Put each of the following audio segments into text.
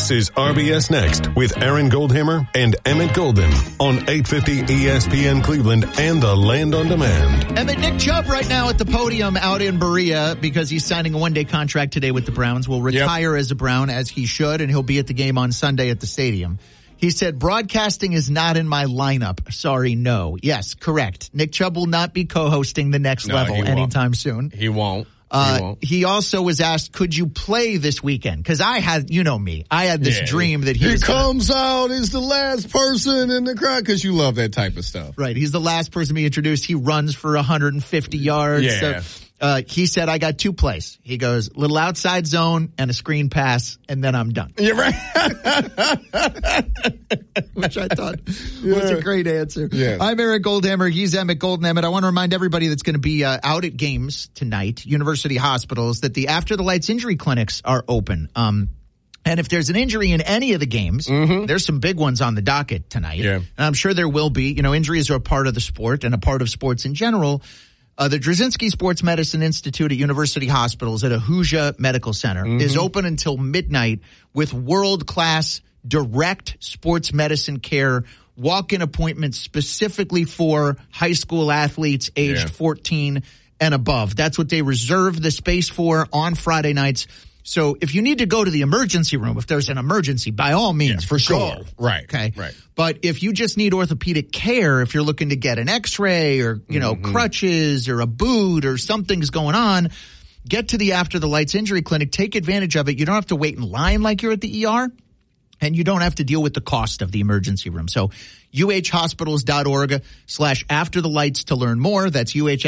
This is RBS Next with Aaron Goldhammer and Emmett Golden on 850 ESPN Cleveland and the Land on Demand. Emmett, Nick Chubb right now at the podium out in Berea because he's signing a one-day contract today with the Browns. Will retire as a Brown as he should, and he'll be at the game on Sunday at the stadium. He said, broadcasting is not in my lineup. Sorry, no. Yes, correct. Nick Chubb will not be co-hosting the Next Level anytime soon. He won't. He also was asked, could you play this weekend? Because I had, you know me, I had this dream that he comes out as the last person in the crowd, because you love that type of stuff. Right. He's the last person to be introduced. He runs for 150 yards. Yeah. So, he said, I got two plays. He goes, little outside zone and a screen pass, and then I'm done. You're right. Which I thought was a great answer. Yes. I'm Eric Goldhammer. He's Emmett Golden. Emmett, I want to remind everybody that's going to be out at games tonight, University Hospitals, that the After the Lights injury clinics are open. And if there's an injury in any of the games, there's some big ones on the docket tonight. Yeah. And I'm sure there will be. You know, injuries are a part of the sport and a part of sports in general. The Drzezinski Sports Medicine Institute at University Hospitals at Ahuja Medical Center is open until midnight with world-class direct sports medicine care, walk-in appointments specifically for high school athletes aged 14 and above. That's what they reserve the space for on Friday nights. So if you need to go to the emergency room, if there's an emergency, by all means, for sure. Go. Right. Okay. Right. But if you just need orthopedic care, if you're looking to get an x-ray or, you know, crutches or a boot or something's going on, get to the After the Lights injury clinic. Take advantage of it. You don't have to wait in line like you're at the ER, and you don't have to deal with the cost of the emergency room. So uhhospitals.org/afterthelights to learn more. That's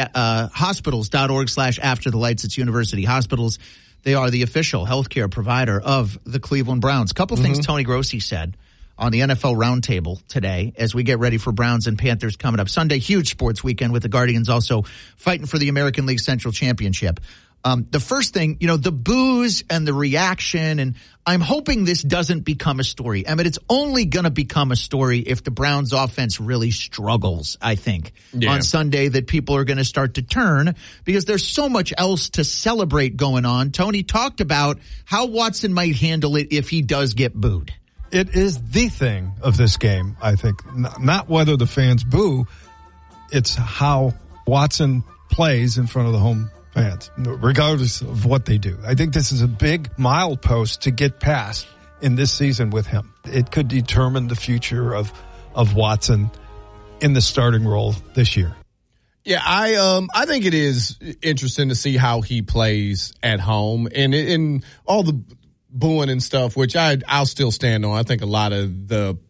hospitals.org/afterthelights. It's University Hospitals. They are the official healthcare provider of the Cleveland Browns. Couple things Tony Grossi said on the NFL Roundtable today as we get ready for Browns and Panthers coming up Sunday. Huge sports weekend with the Guardians also fighting for the American League Central Championship. The first thing, you know, the boos and the reaction, and I'm hoping this doesn't become a story. Emmett, it's only going to become a story if the Browns offense really struggles, I think, on Sunday, that people are going to start to turn because there's so much else to celebrate going on. Tony talked about how Watson might handle it if he does get booed. It is the thing of this game, I think. Not whether the fans boo, it's how Watson plays in front of the home fans, regardless of what they do. I think this is a big milepost to get past in this season with him. It could determine the future of Watson in the starting role this year. Yeah, I think it is interesting to see how he plays at home and all the booing and stuff, which I'll still stand on. I think a lot of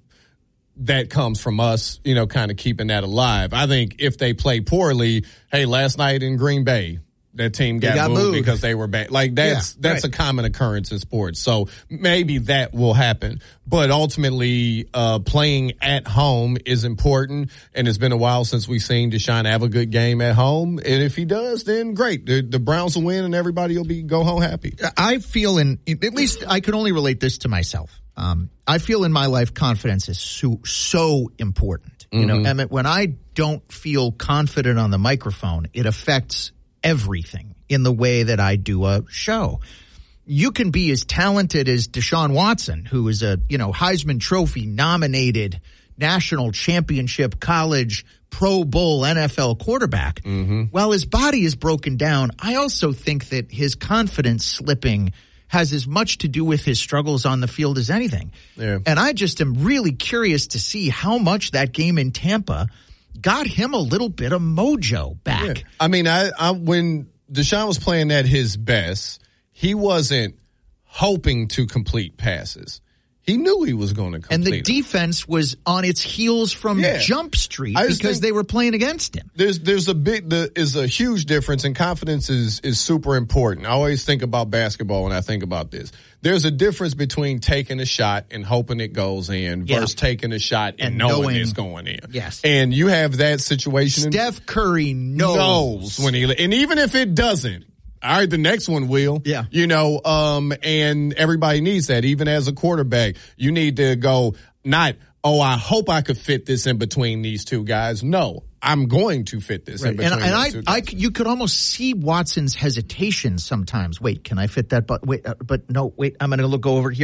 that comes from us, you know, kind of keeping that alive. I think if they play poorly, hey, last night in Green Bay, that team got moved because they were bad. Like that's a common occurrence in sports. So maybe that will happen. But ultimately, playing at home is important. And it's been a while since we've seen Deshaun have a good game at home. And if he does, then great. The Browns will win and everybody will go home happy. I feel at least I can only relate this to myself. I feel in my life confidence is so important. You know, Emmett, when I don't feel confident on the microphone, it affects everything in the way that I do a show. You can be as talented as Deshaun Watson, who is a, you know, Heisman Trophy nominated national championship college Pro Bowl NFL quarterback. While his body is broken down, I also think that his confidence slipping has as much to do with his struggles on the field as anything. Yeah. And I just am really curious to see how much that game in Tampa got him a little bit of mojo back. Yeah. I mean, I when Deshaun was playing at his best, he wasn't hoping to complete passes. He knew he was going to complete and the them. defense was on its heels from Jump Street because they were playing against him. There's a huge difference, and confidence is super important. I always think about basketball when I think about this. There's a difference between taking a shot and hoping it goes in versus taking a shot and knowing it's going in. Yes. And you have that situation. Steph Curry knows when and even if it doesn't, all right, the next one will. Yeah. You know, and everybody needs that. Even as a quarterback, you need to go not, I hope I could fit this in between these two guys. No, I'm going to fit this in between these two guys. You could almost see Watson's hesitation sometimes. Wait, can I fit that? But no, wait, I'm going to go over here.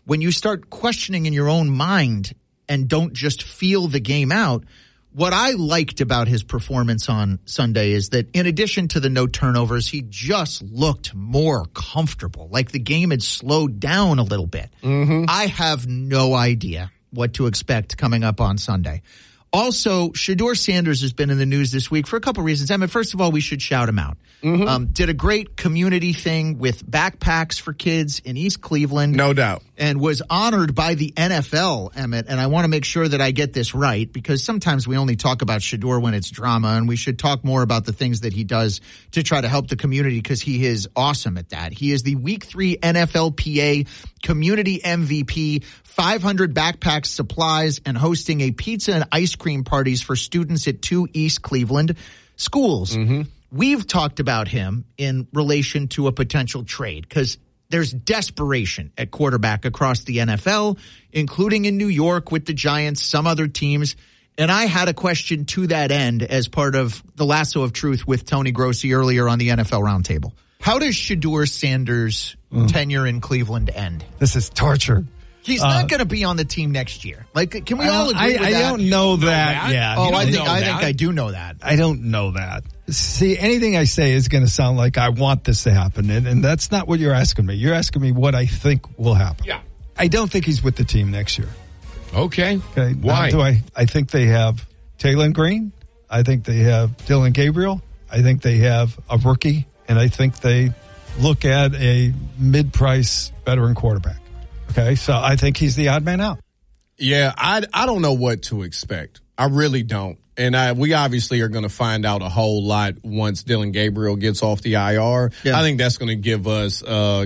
when you start questioning in your own mind and don't just feel the game out, what I liked about his performance on Sunday is that in addition to the no turnovers, he just looked more comfortable. Like the game had slowed down a little bit. I have no idea what to expect coming up on Sunday. Also, Shedeur Sanders has been in the news this week for a couple reasons. I mean, first of all, we should shout him out. Did a great community thing with backpacks for kids in East Cleveland. No doubt. And was honored by the NFL, Emmett. And I want to make sure that I get this right because sometimes we only talk about Shedeur when it's drama, and we should talk more about the things that he does to try to help the community because he is awesome at that. He is the Week 3 NFLPA Community MVP, 500 backpack supplies, and hosting a pizza and ice cream parties for students at 2 East Cleveland schools. We've talked about him in relation to a potential trade because there's desperation at quarterback across the NFL, including in New York with the Giants, some other teams. And I had a question to that end as part of the Lasso of Truth with Tony Grossi earlier on the NFL Roundtable. How does Shedeur Sanders' tenure in Cleveland end? This is torture. He's not going to be on the team next year. Like, can we all agree with that? I don't know that yet. Oh, I think I do know that. I don't know that. See, anything I say is going to sound like I want this to happen, and that's not what you're asking me. You're asking me what I think will happen. Yeah. I don't think he's with the team next year. Okay. Why? I think they have Taylor Green. I think they have Dylan Gabriel. I think they have a rookie, and I think they look at a mid-price veteran quarterback. Okay, so I think he's the odd man out. Yeah, I don't know what to expect. I really don't. And we obviously are going to find out a whole lot once Dylan Gabriel gets off the IR. Yeah. I think that's going to give us,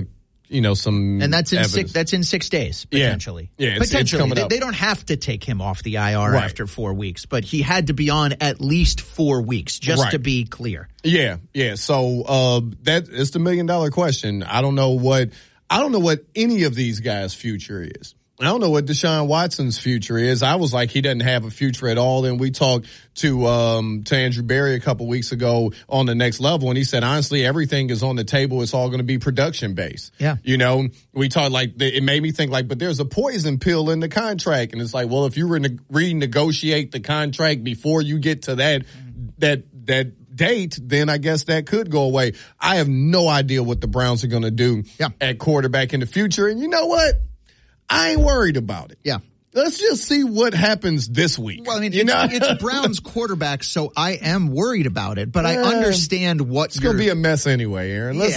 some and that's in 6 days potentially. Yeah, potentially. It's they don't have to take him off the IR after 4 weeks, but he had to be on at least 4 weeks just to be clear. Yeah. So that is the $1 million question. I don't know what any of these guys' future is. I don't know what Deshaun Watson's future is. I was like, he doesn't have a future at all. Then we talked to Andrew Berry a couple weeks ago on the Next Level, and he said, honestly, everything is on the table. It's all going to be production based. Yeah. We talked it made me think but there's a poison pill in the contract. And it's like, well, if you renegotiate the contract before you get to that date, then I guess that could go away. I have no idea what the Browns are going to do at quarterback in the future. And you know what? I ain't worried about it. Yeah. Let's just see what happens this week. Well, I mean, it's Browns quarterback, so I am worried about it, but I understand what it's going to be a mess anyway, Aaron. Let's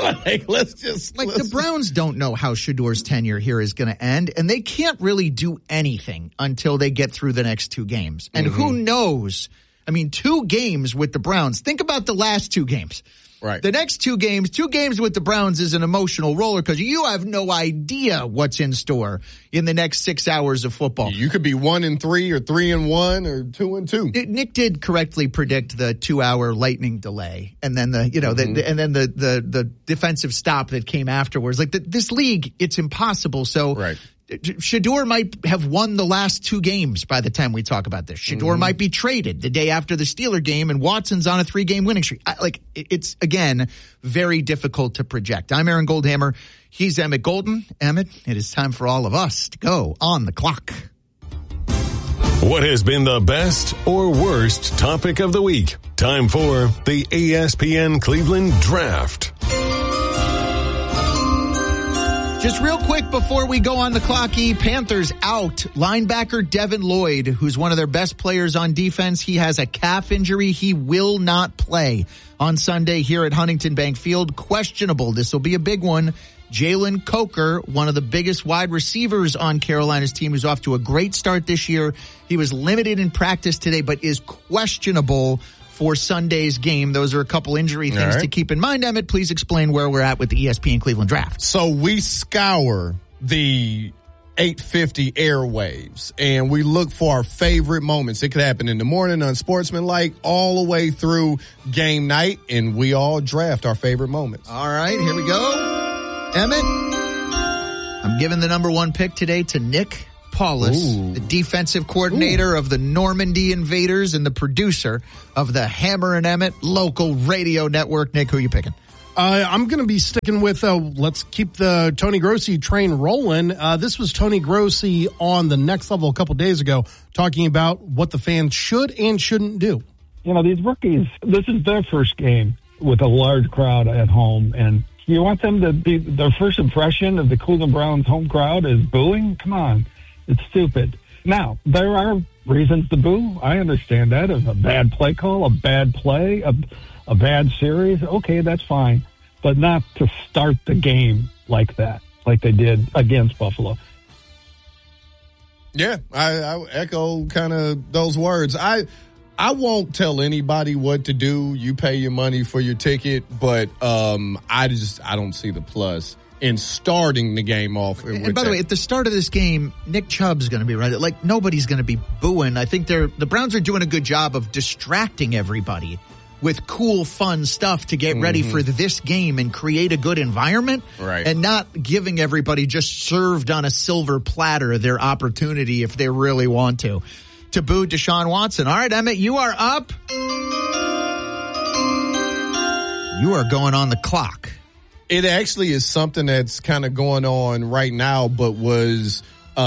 the Browns don't know how Shedeur's tenure here is going to end, and they can't really do anything until they get through the next 2 games. And who knows? I mean, 2 games with the Browns. Think about the last 2 games. Right. The next 2 games with the Browns is an emotional roller because you have no idea what's in store in the next 6 hours of football. You could be 1-3 or 3-1 or 2-2. Nick did correctly predict the 2-hour lightning delay, and then the defensive stop that came afterwards. Like this league, it's impossible. So. Right. Shedeur might have won the last 2 games by the time we talk about this. Shedeur might be traded the day after the Steeler game, and Watson's on a 3-game winning streak. It's, again, very difficult to project. I'm Aaron Goldhammer. He's Emmett Golden. Emmett, it is time for all of us to go on the clock. What has been the best or worst topic of the week? Time for the ESPN Cleveland Draft. Just real quick before we go on the clock, Panthers out. Linebacker Devin Lloyd, who's one of their best players on defense, he has a calf injury. He will not play on Sunday here at Huntington Bank Field. Questionable. This will be a big one. Jalen Coker, one of the biggest wide receivers on Carolina's team, who's off to a great start this year. He was limited in practice today, but is questionable for Sunday's game. Those are a couple injury things to keep in mind. Emmett, please explain where we're at with the ESPN Cleveland Draft. So we scour the 850 airwaves and we look for our favorite moments. It could happen in the morning, unsportsmanlike, all the way through game night, and we all draft our favorite moments. All right, here we go. Emmett, I'm giving the number 1 pick today to Nick Paulus, the defensive coordinator of the Normandy Invaders and the producer of the Hammer and Emmett local radio network. Nick, who are you picking? I'm going to be sticking with, let's keep the Tony Grossi train rolling. This was Tony Grossi on The Next Level a couple days ago, talking about what the fans should and shouldn't do. You know, these rookies, this is their first game with a large crowd at home, and you want them to be, their first impression of the Cleveland Browns home crowd is booing? Come on. It's stupid. Now, there are reasons to boo. I understand that. If a bad play call, a bad play, a bad series, okay, that's fine. But not to start the game like that, like they did against Buffalo. Yeah, I echo kind of those words. I won't tell anybody what to do. You pay your money for your ticket, but I don't see the plus in starting the game off. And by the way, at the start of this game, Nick Chubb's going to be right. Like, nobody's going to be booing. I think the Browns are doing a good job of distracting everybody with cool, fun stuff to get ready for this game and create a good environment, right? And not giving everybody just served on a silver platter their opportunity if they really want to boo Deshaun Watson. All right, Emmett, you are up. You are going on the clock. It actually is something that's kind of going on right now, but was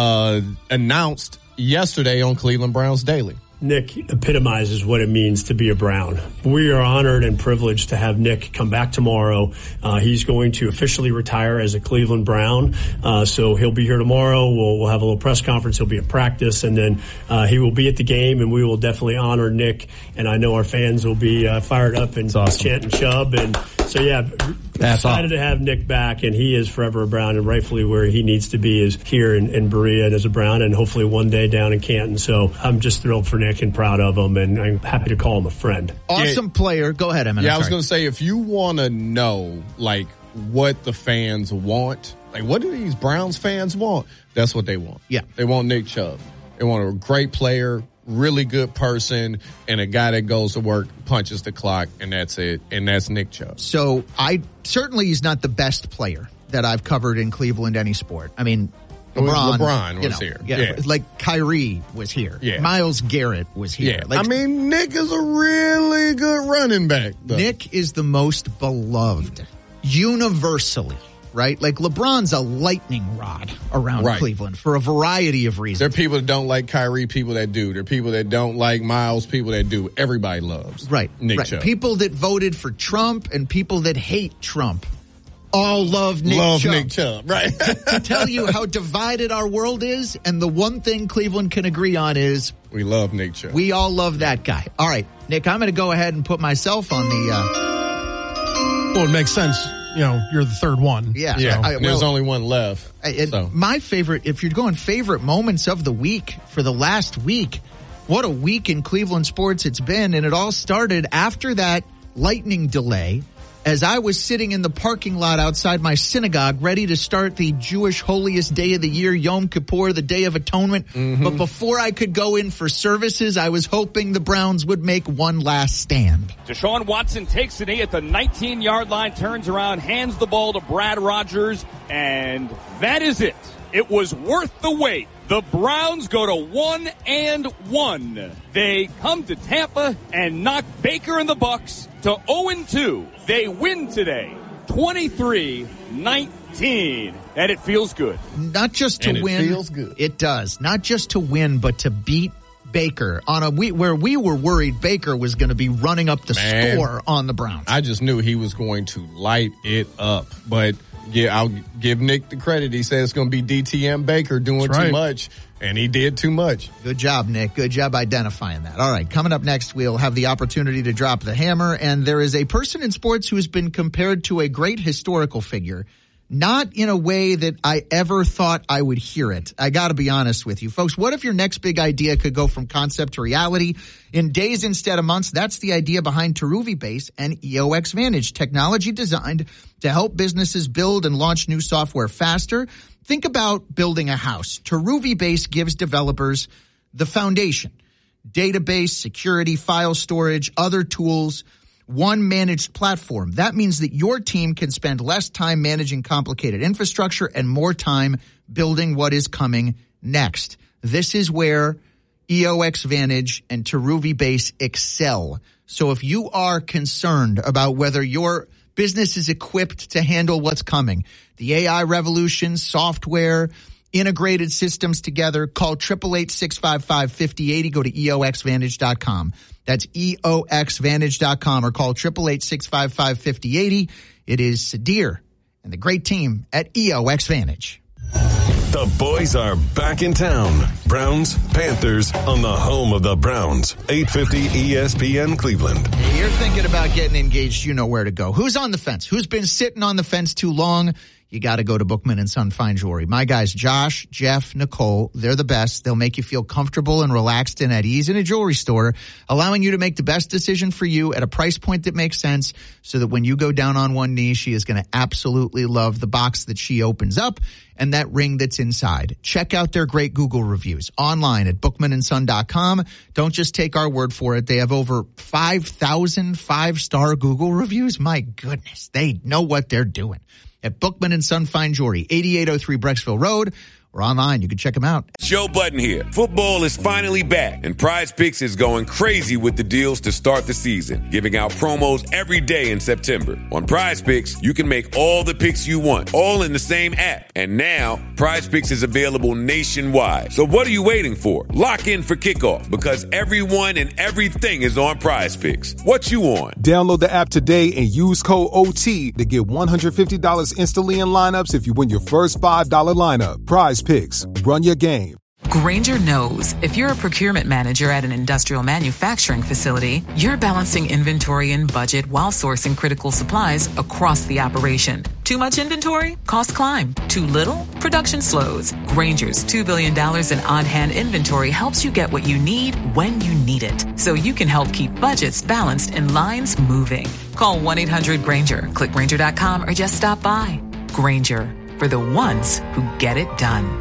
announced yesterday on Cleveland Browns Daily. Nick epitomizes what it means to be a Brown. We are honored and privileged to have Nick come back tomorrow. He's going to officially retire as a Cleveland Brown. So he'll be here tomorrow. We'll have a little press conference. He'll be at practice, and then he will be at the game, and we will definitely honor Nick. And I know our fans will be fired up and chanting Chubb. And so, yeah, excited to have Nick back, and he is forever a Brown, and rightfully where he needs to be is here in Berea as a Brown, and hopefully one day down in Canton. So I'm just thrilled for Nick and proud of him, and I'm happy to call him a friend. Awesome player. Go ahead, Emmett. Yeah, I was going to say, if you want to know, like, what the fans want, like, what do these Browns fans want? That's what they want. Yeah. They want Nick Chubb. They want a great player, really good person, and a guy that goes to work, punches the clock, and that's it. And that's Nick Chubb. So certainly he's not the best player that I've covered in Cleveland, any sport. I mean, LeBron was here. Yeah, like Kyrie was here. Yeah. Myles Garrett was here. Yeah. I mean, Nick is a really good running back, though. Nick is the most beloved universally, right? Like, LeBron's a lightning rod around Cleveland for a variety of reasons. There are people that don't like Kyrie, people that do. There are people that don't like Miles, people that do. Everybody loves Nick Chubb. People that voted for Trump and people that hate Trump all love Nick Chubb. Nick Chubb, right? to tell you how divided our world is, and the one thing Cleveland can agree on is we love Nick Chubb. We all love that guy. All right, Nick, I'm going to go ahead and put myself on the... Well, it makes sense. You know, you're the third one. Yeah. So. There's only one left. My favorite, if you're going favorite moments of the week for the last week, what a week in Cleveland sports it's been. And it all started after that lightning delay, as I was sitting in the parking lot outside my synagogue ready to start the Jewish holiest day of the year, Yom Kippur, the Day of Atonement. But before I could go in for services, I was hoping the Browns would make one last stand. Deshaun Watson takes a knee at the 19-yard line, turns around, hands the ball to Brad Rogers, and that is it. It was worth the wait. The Browns go to 1-1. They come to Tampa and knock Baker and the Bucs to 0-2. They win today, 23-19, and it feels good. Not just to win. It feels good. It does. Not just to win, but to beat Baker on a week where we were worried Baker was going to be running up the score on the Browns. I just knew he was going to light it up, but yeah, I'll give Nick the credit. He said it's going to be DTM Baker doing too much, and he did too much. Good job, Nick. Good job identifying that. All right, coming up next, we'll have the opportunity to drop the hammer, and there is a person in sports who has been compared to a great historical figure, not in a way that I ever thought I would hear it. I got to be honest with you. Folks, what if your next big idea could go from concept to reality in days instead of months? That's the idea behind Teruvi Base and EOX Vantage, technology designed to help businesses build and launch new software faster. Think about building a house. Teruvi Base gives developers the foundation, database, security, file storage, other tools, one managed platform. That means that your team can spend less time managing complicated infrastructure and more time building what is coming next. This is where EOX Vantage and Teruvi Base excel. So if you are concerned about whether your business is equipped to handle what's coming. The AI revolution, software, integrated systems together. Call 888-655-5080. Go to EOXVantage.com. That's EOXVantage.com, or call 888-655-5080. It is Sadir and the great team at EOX Vantage. The boys are back in town. Browns, Panthers on the home of the Browns. 850 ESPN Cleveland. Hey, you're thinking about getting engaged, you know where to go. Who's on the fence? Who's been sitting on the fence too long? You got to go to Bookman & Son Fine Jewelry. My guys, Josh, Jeff, Nicole, they're the best. They'll make you feel comfortable and relaxed and at ease in a jewelry store, allowing you to make the best decision for you at a price point that makes sense, so that when you go down on one knee, she is going to absolutely love the box that she opens up and that ring that's inside. Check out their great Google reviews online at bookmanandson.com. Don't just take our word for it. They have over 5,000 five-star Google reviews. My goodness, they know what they're doing. At Bookman & Son Fine Jewelry, 8803 Brecksville Road, or online. You can check them out. Joe Budden here. Football is finally back, and Prize Picks is going crazy with the deals to start the season, giving out promos every day in September. On Prize Picks, you can make all the picks you want, all in the same app. And now, Prize Picks is available nationwide. So what are you waiting for? Lock in for kickoff, because everyone and everything is on Prize Picks. What you on? Download the app today and use code OT to get $150 instantly in lineups if you win your first $5 lineup. Prize Picks. Run your game. Grainger knows if you're a procurement manager at an industrial manufacturing facility, you're balancing inventory and budget while sourcing critical supplies across the operation. Too much inventory? Costs climb. Too little? Production slows. Grainger's $2 billion in on-hand inventory helps you get what you need when you need it, so you can help keep budgets balanced and lines moving. Call 1-800-GRAINGER, click Grainger.com, or just stop by. Grainger, for the ones who get it done.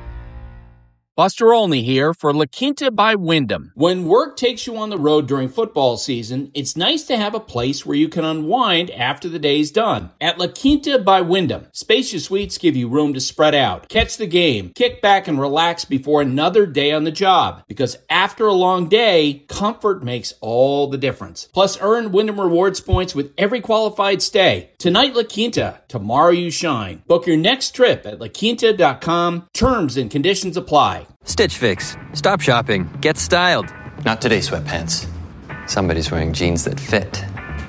Buster Olney here for La Quinta by Wyndham. When work takes you on the road during football season, it's nice to have a place where you can unwind after the day's done. At La Quinta by Wyndham, spacious suites give you room to spread out, catch the game, kick back and relax before another day on the job. Because after a long day, comfort makes all the difference. Plus, earn Wyndham Rewards points with every qualified stay. Tonight, La Quinta. Tomorrow, you shine. Book your next trip at laquinta.com. Terms and conditions apply. Stitch Fix. Stop shopping. Get styled. Not today, sweatpants. Somebody's wearing jeans that fit.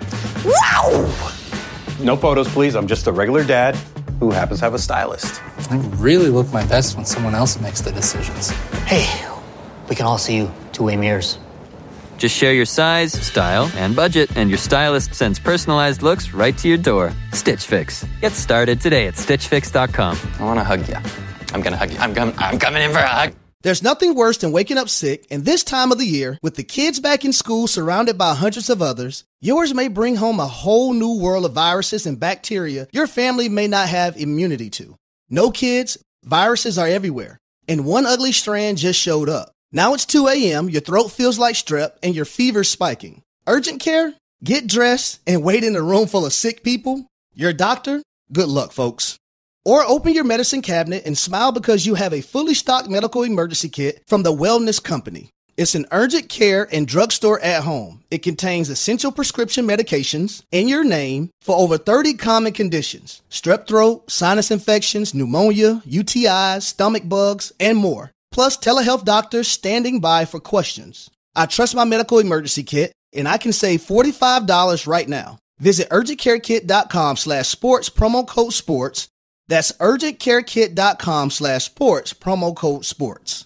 Wow! No photos, please. I'm just a regular dad who happens to have a stylist. I really look my best when someone else makes the decisions. Hey, we can all see you two-way mirrors. Just share your size, style, and budget, and your stylist sends personalized looks right to your door. Stitch Fix. Get started today at StitchFix.com. I want to hug you. I'm going to hug you. I'm coming in for a hug. There's nothing worse than waking up sick, and this time of the year, with the kids back in school surrounded by hundreds of others, yours may bring home a whole new world of viruses and bacteria your family may not have immunity to. No, kids, viruses are everywhere, and one ugly strand just showed up. Now it's 2 a.m., your throat feels like strep, and your fever's spiking. Urgent care? Get dressed and wait in a room full of sick people? Your doctor? Good luck, folks. Or open your medicine cabinet and smile because you have a fully stocked medical emergency kit from the Wellness Company. It's an urgent care and drugstore at home. It contains essential prescription medications in your name for over 30 common conditions: strep throat, sinus infections, pneumonia, UTIs, stomach bugs, and more. Plus telehealth doctors standing by for questions. I trust my medical emergency kit, and I can save $45 right now. Visit urgentcarekit.com/sports, promo code sports. That's urgentcarekit.com/sports, promo code sports.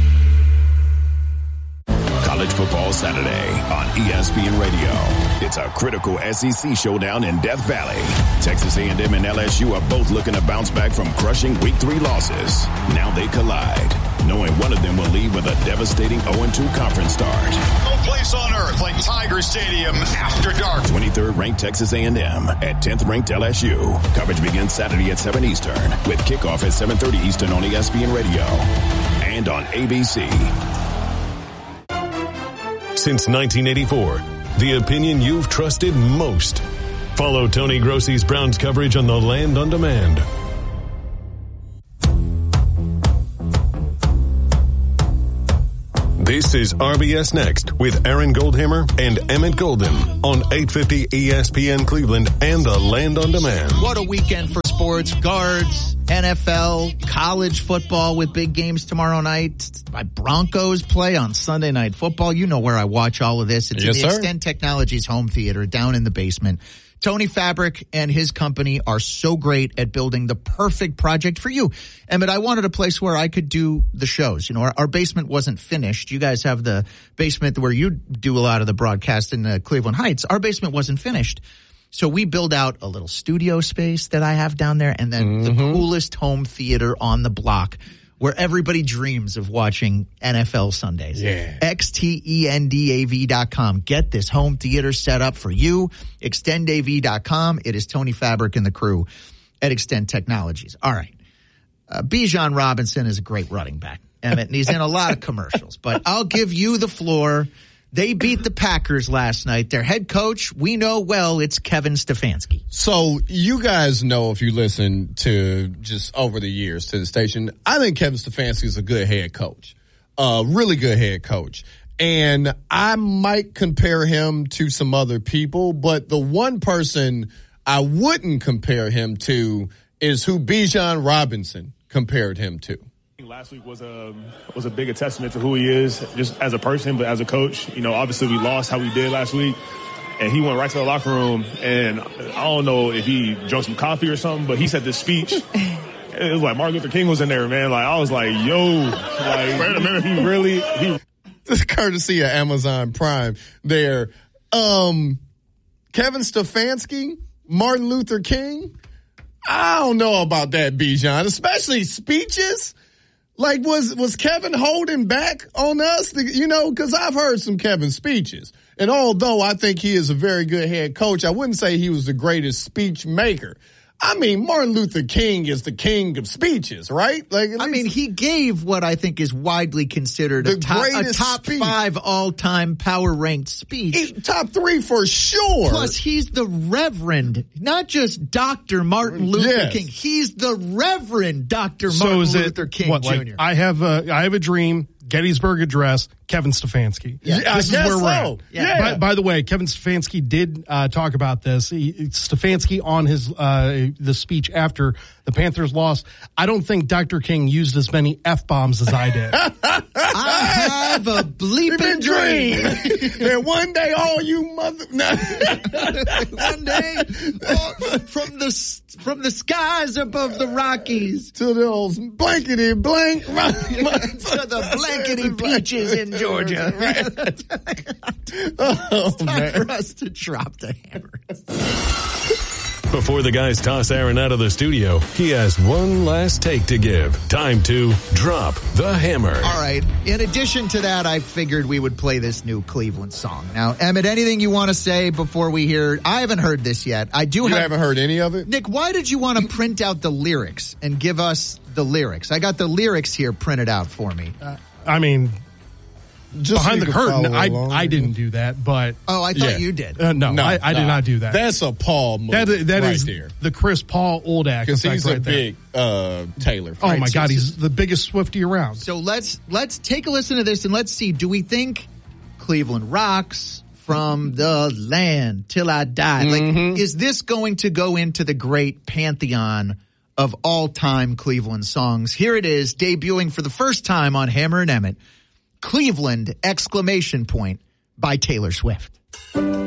College Football Saturday on ESPN Radio. It's a critical SEC showdown in Death Valley. Texas A&M and LSU are both looking to bounce back from crushing Week 3 losses. Now they collide, knowing one of them will leave with a devastating 0-2 conference start. No place on earth like Tiger Stadium after dark. 23rd ranked Texas A&M at 10th ranked LSU. Coverage begins Saturday at 7 Eastern with kickoff at 7:30 Eastern on ESPN Radio and on ABC. Since 1984, the opinion you've trusted most. Follow Tony Grossi's Browns coverage on the Land on Demand. This is RBS Next with Aaron Goldhammer and Emmett Golden on 850 ESPN Cleveland and the Land on Demand. What a weekend for sports. Guards, NFL, college football with big games tomorrow night. My Broncos play on Sunday Night Football. You know where I watch all of this. It's in the Extend Technologies home theater down in the basement. Tony Fabric and his company are so great at building the perfect project for you. Emmett, I wanted a place where I could do the shows. You know, our basement wasn't finished. You guys have the basement where you do a lot of the broadcast in Cleveland Heights. Our basement wasn't finished. So we build out a little studio space that I have down there and then the coolest home theater on the block where everybody dreams of watching NFL Sundays. Yeah. XTENDAV.com. Get this home theater set up for you. ExtendAV.com. It is Tony Fabric and the crew at Extend Technologies. All right. Bijan Robinson is a great running back, Emmett, and he's in a lot of commercials. But I'll give you the floor. They beat the Packers last night. Their head coach, we know well, it's Kevin Stefanski. So you guys know, if you listen to just over the years to the station, I think Kevin Stefanski is a good head coach, really good head coach. And I might compare him to some other people, but the one person I wouldn't compare him to is who Bijan Robinson compared him to. Last week was a big testament to who he is, just as a person, but as a coach. You know, obviously we lost how we did last week, and he went right to the locker room, and I don't know if he drank some coffee or something, but he said this speech. It was like Martin Luther King was in there, man. Like, I was like, yo, like, wait a minute, he This is courtesy of Amazon Prime there. Kevin Stefanski, Martin Luther King. I don't know about that, Bijan, especially speeches. Like, was Kevin holding back on us? You know, because I've heard some Kevin speeches. And although I think he is a very good head coach, I wouldn't say he was the greatest speech maker. I mean, Martin Luther King is the king of speeches, right? Like, I mean, he gave what I think is widely considered a top speech. 5 all-time power-ranked speech. Top 3 for sure. Plus, he's the Reverend, not just Dr. Martin Luther King. He's the Reverend Dr. Martin Luther King Jr. Like, I have a dream. Gettysburg Address, Kevin Stefanski. Yeah, this is where we're at. Yeah. By the way, Kevin Stefanski did talk about this. Stefanski on his the speech after the Panthers lost. I don't think Dr. King used as many F-bombs as I did. I have a bleeping dream. And one day, all you one day, from the skies above the Rockies to those blankety blank to the blankety peaches in Georgia. Oh, it's time for us to drop the hammer. Before the guys toss Aaron out of the studio, he has one last take to give. Time to drop the hammer. All right. In addition to that, I figured we would play this new Cleveland song. Now, Emmett, anything you want to say before we hear? I haven't heard this yet. You haven't heard any of it? Nick, why did you want to print out the lyrics and give us the lyrics? I got the lyrics here printed out for me. I mean, just behind so the curtain, I didn't do that, but... Oh, I thought you did. No, I did not do that. That's a Paul move that right is there. The Chris Paul old act. Because he's right a big Taylor. Oh, my God, he's the biggest Swiftie around. So let's take a listen to this and let's see, do we think Cleveland rocks from the land till I die? Like, is this going to go into the great pantheon of all-time Cleveland songs? Here it is, debuting for the first time on Hammer and Emmett. Cleveland! By Taylor Swift.